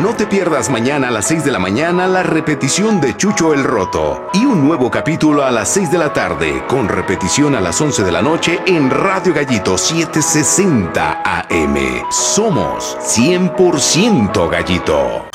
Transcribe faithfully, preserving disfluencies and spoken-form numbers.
No te pierdas mañana a las seis de la mañana la repetición de Chucho el Roto y un nuevo capítulo a las seis de la tarde con repetición a las once de la noche en Radio Gallito setecientos sesenta A M. Somos cien por ciento Gallito.